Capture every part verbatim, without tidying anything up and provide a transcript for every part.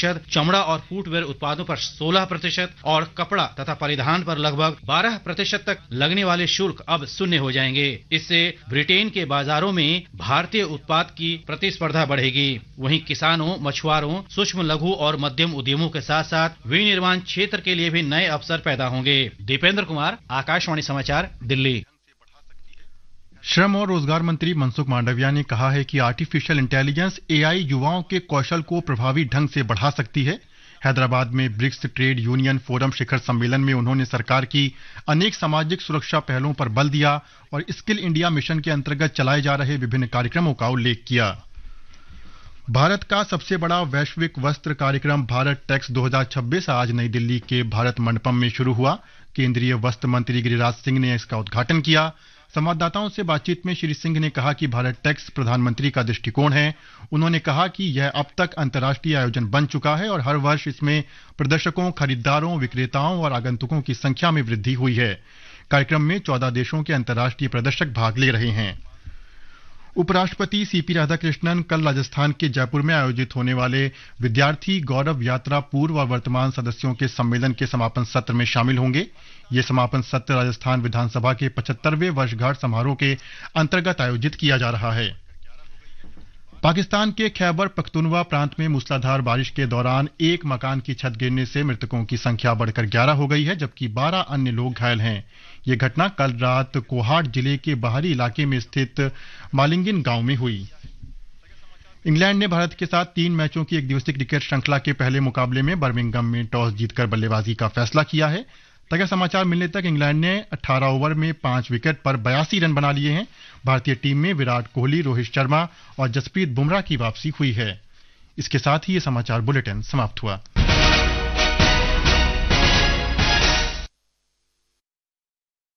प्रतिशत, चमड़ा और फुटवेयर उत्पादों पर सोलह प्रतिशत और कपड़ा तथा परिधान पर लगभग बारह प्रतिशत तक लगने वाले शुल्क अब शून्य हो जाएंगे। इससे ब्रिटेन के बाजारों में भारतीय उत्पाद की प्रतिस्पर्धा बढ़ेगी। वहीं किसानों, मछुआरों, सूक्ष्म लघु और मध्यम उद्यमों के साथ साथ विनिर्माण क्षेत्र के लिए भी नए अवसर पैदा होंगे। दीपेंद्र कुमार, आकाशवाणी समाचार, दिल्ली। श्रम और रोजगार मंत्री मनसुख मांडविया ने कहा है कि आर्टिफिशियल इंटेलिजेंस एआई युवाओं के कौशल को प्रभावी ढंग से बढ़ा सकती है। हैदराबाद में ब्रिक्स ट्रेड यूनियन फोरम शिखर सम्मेलन में उन्होंने सरकार की अनेक सामाजिक सुरक्षा पहलों पर बल दिया और स्किल इंडिया मिशन के अंतर्गत चलाए जा रहे विभिन्न कार्यक्रमों का उल्लेख किया। भारत का सबसे बड़ा वैश्विक वस्त्र कार्यक्रम भारत टेक्स दो हज़ार छब्बीस आज नई दिल्ली के भारत मंडपम में शुरू हुआ। केंद्रीय वस्त्र मंत्री गिरिराज सिंह ने इसका उद्घाटन किया। संवाददाताओं से बातचीत में श्री सिंह ने कहा कि भारत टेक्स प्रधानमंत्री का दृष्टिकोण है। उन्होंने कहा कि यह अब तक अंतर्राष्ट्रीय आयोजन बन चुका है और हर वर्ष इसमें प्रदर्शकों, खरीदारों, विक्रेताओं और आगंतुकों की संख्या में वृद्धि हुई है। कार्यक्रम में चौदह देशों के अंतर्राष्ट्रीय प्रदर्शक भाग ले रहे हैं। उपराष्ट्रपति सीपी राधाकृष्णन कल राजस्थान के जयपुर में आयोजित होने वाले विद्यार्थी गौरव यात्रा पूर्व और वर्तमान सदस्यों के सम्मेलन के समापन सत्र में शामिल होंगे। ये समापन सत्र राजस्थान विधानसभा के पचहत्तरवें वर्षगांठ समारोह के अंतर्गत आयोजित किया जा रहा है। पाकिस्तान के खैबर पख्तूनवा प्रांत में मूसलाधार बारिश के दौरान एक मकान की छत गिरने से मृतकों की संख्या बढ़कर ग्यारह हो गई है, जबकि बारह अन्य लोग घायल हैं। ये घटना कल रात कोहाट जिले के बाहरी इलाके में स्थित मालिंगिन गांव में हुई। इंग्लैंड ने भारत के साथ तीन मैचों की एक दिवसीय क्रिकेट श्रृंखला के पहले मुकाबले में बर्मिंघम में टॉस जीतकर बल्लेबाजी का फैसला किया है। ताजा समाचार मिलने तक इंग्लैंड ने अठारह ओवर में पांच विकेट पर बयासी रन बना लिए हैं। भारतीय टीम में विराट कोहली, रोहित शर्मा और जसप्रीत बुमराह की वापसी हुई है। इसके साथ ही ये समाचार बुलेटिन समाप्त हुआ।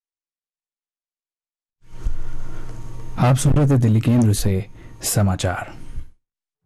आप सुन रहे थे दिल्ली केंद्र से समाचार।